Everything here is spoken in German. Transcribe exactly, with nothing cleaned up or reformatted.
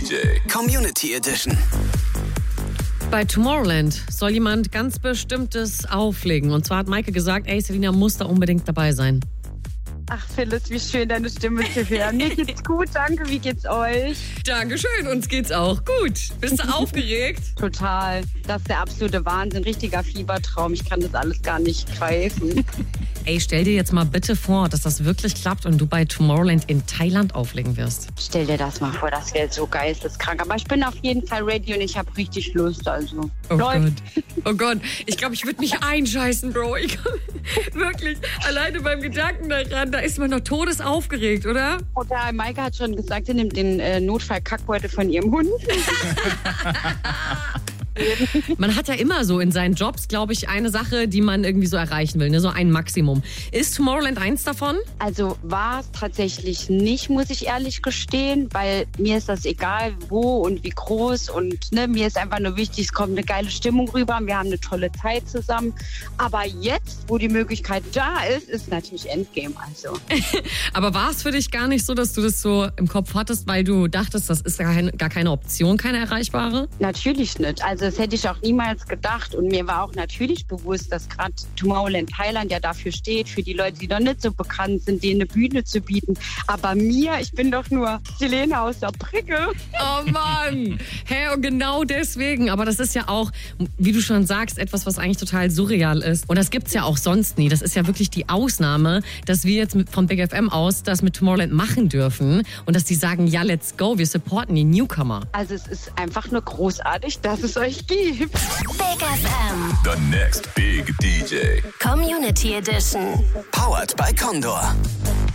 J. Community Edition. Bei Tomorrowland soll jemand ganz Bestimmtes auflegen. Und zwar hat Maike gesagt, ey, Selina muss da unbedingt dabei sein. Ach, Phyllis, wie schön, deine Stimme zu hören. Mir geht's gut, danke. Wie geht's euch? Dankeschön, uns geht's auch gut. Bist du aufgeregt? Total. Das ist der absolute Wahnsinn. Richtiger Fiebertraum. Ich kann das alles gar nicht greifen. Ey, stell dir jetzt mal bitte vor, dass das wirklich klappt und du bei Tomorrowland in Thailand auflegen wirst. Stell dir das mal vor, das wäre so geisteskrank. Aber ich bin auf jeden Fall ready und ich habe richtig Lust. Also, Oh läuft. Gott. Oh Gott. Ich glaube, ich würde mich einscheißen, Bro. Ich kann, wirklich, alleine beim Gedanken daran, da ist man noch todesaufgeregt, oder? Oder Maike hat schon gesagt, sie nimmt den äh, Notfall-Kackbeutel von ihrem Hund. Man hat ja immer so in seinen Jobs, glaube ich, eine Sache, die man irgendwie so erreichen will, ne? So ein Maximum. Ist Tomorrowland eins davon? Also war es tatsächlich nicht, muss ich ehrlich gestehen, weil mir ist das egal, wo und wie groß und ne, mir ist einfach nur wichtig, es kommt eine geile Stimmung rüber, wir haben eine tolle Zeit zusammen. Aber jetzt, wo die Möglichkeit da ist, ist natürlich Endgame. Also. Aber war es für dich gar nicht so, dass du das so im Kopf hattest, weil du dachtest, das ist gar keine, gar keine Option, keine erreichbare? Natürlich nicht. Also das hätte ich auch niemals gedacht. Und mir war auch natürlich bewusst, dass gerade Tomorrowland Thailand ja dafür steht, für die Leute, die noch nicht so bekannt sind, denen eine Bühne zu bieten. Aber mir, ich bin doch nur Selena aus der Brücke. Oh Mann! Hey, und genau deswegen. Aber das ist ja auch, wie du schon sagst, etwas, was eigentlich total surreal ist. Und das gibt's ja auch sonst nie. Das ist ja wirklich die Ausnahme, dass wir jetzt mit, von Big F M aus das mit Tomorrowland machen dürfen. Und dass die sagen, ja, let's go, wir supporten die Newcomer. Also es ist einfach nur großartig, dass es euch gibt. Big F M. The next big D J. Community Edition. Powered by Condor.